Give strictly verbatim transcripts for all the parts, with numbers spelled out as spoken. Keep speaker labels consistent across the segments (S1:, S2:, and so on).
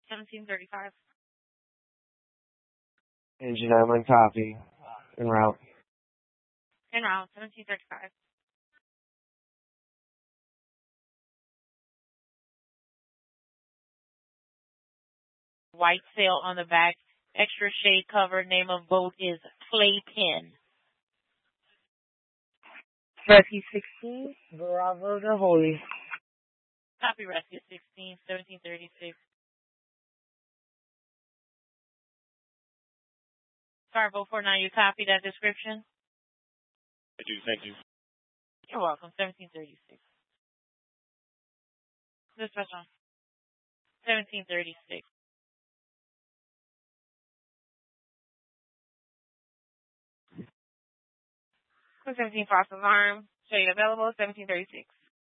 S1: seventeen thirty-five.
S2: Engine island copy. En route.
S1: En route, seventeen thirty-five. White sail on the back. Extra shade cover. Name of boat is Playpen.
S2: Rescue sixteen, Bravo to Holy.
S1: Copy Rescue sixteen, seventeen thirty-six. Carbo four nine, you copy that description?
S3: I do, thank you.
S1: You're welcome, seventeen thirty-six. Dispatch on. seventeen thirty-six. seventeen false alarm. Shade available, seventeen thirty-six.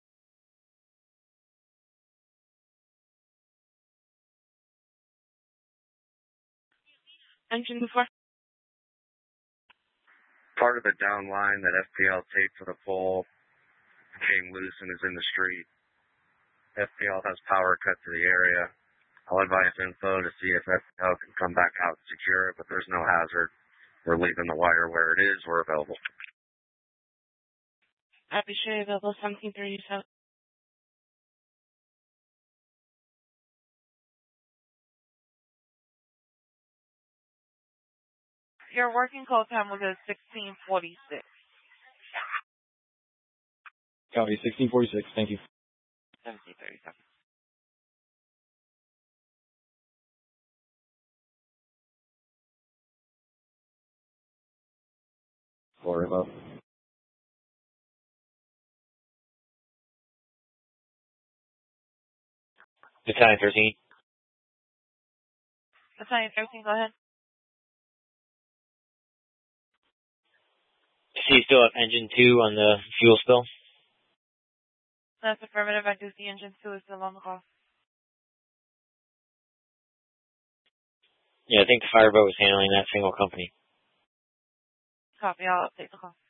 S1: Engine before.
S4: Part of the down line that F P L taped to the pole came loose and is in the street. F P L has power cut to the area. I'll advise info to see if F P L can come back out and secure it, but there's no hazard. We're leaving the wire where it is. We're available.
S1: Happy shade available, seventeen thirty-seven. Your working call time was at sixteen forty-six.
S3: Copy, sixteen forty-six, thank you.
S1: seventeen thirty-seven.
S3: Sorry about Battalion thirteen.
S1: Battalion thirteen, go ahead.
S5: So you still have engine two on the fuel spill?
S1: That's affirmative. I do see engine two is still on the call.
S5: Yeah, I think the fireboat was handling that single company.
S1: Copy. I'll update the call.